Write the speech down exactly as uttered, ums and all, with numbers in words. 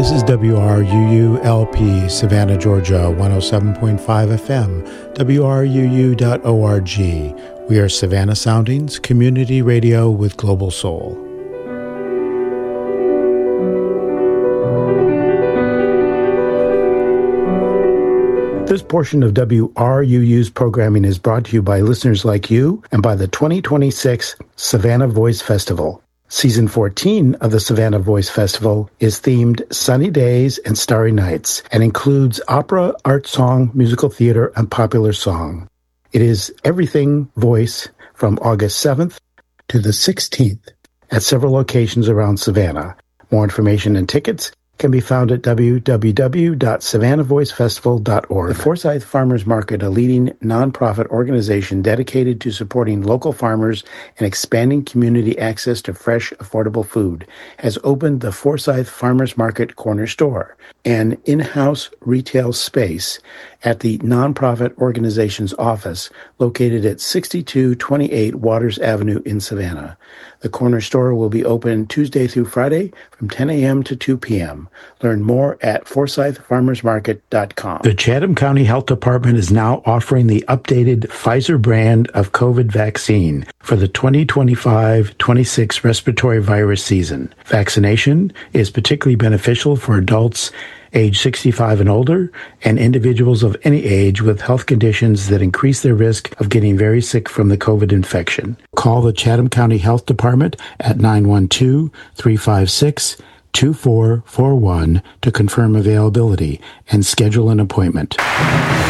This is W R U U L P, Savannah, Georgia, one oh seven point five F M, W R U U dot org. We are Savannah Soundings, community radio with global soul. This portion of W R U U's programming is brought to you by listeners like you and by the twenty twenty-six Savannah Voice Festival. Season fourteen of the Savannah Voice Festival is themed Sunny Days and Starry Nights and includes opera, art song, musical theater, and popular song. It is everything voice from August seventh to the sixteenth at several locations around Savannah. More information and tickets can be found at w w w dot savannah voice festival dot org. The Forsyth Farmers Market, a leading nonprofit organization dedicated to supporting local farmers and expanding community access to fresh, affordable food, has opened the Forsyth Farmers Market Corner Store, an in-house retail space at the nonprofit organization's office located at sixty-two twenty-eight Waters Avenue in Savannah. The corner store will be open Tuesday through Friday from ten a.m. to two p.m. Learn more at forsyth farmers market dot com. The Chatham County Health Department is now offering the updated Pfizer brand of COVID vaccine for the twenty twenty-five twenty-six respiratory virus season. Vaccination is particularly beneficial for adults age sixty-five and older, and individuals of any age with health conditions that increase their risk of getting very sick from the COVID infection. Call the Chatham County Health Department at nine one two, three five six, two four four one to confirm availability and schedule an appointment.